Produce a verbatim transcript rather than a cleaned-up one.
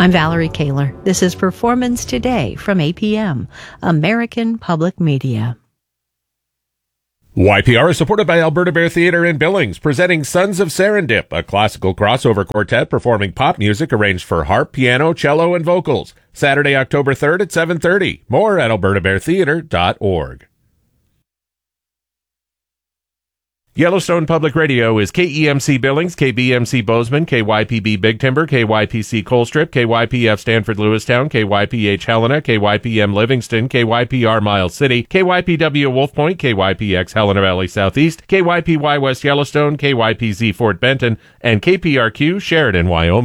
I'm Valerie Kaler. This is Performance Today from A P M, American Public Media. Y P R is supported by Alberta Bear Theatre in Billings, presenting Sons of Serendip, a classical crossover quartet performing pop music arranged for harp, piano, cello, and vocals. Saturday, October third at seven thirty. More at alberta bear theatre dot org. Yellowstone Public Radio is K E M C Billings, K B M C Bozeman, K Y P B Big Timber, K Y P C Colstrip, K Y P F Stanford Lewistown, K Y P H Helena, K Y P M Livingston, K Y P R Miles City, K Y P W Wolf Point, K Y P X Helena Valley Southeast, K Y P Y West Yellowstone, K Y P Z Fort Benton, and K P R Q Sheridan, Wyoming.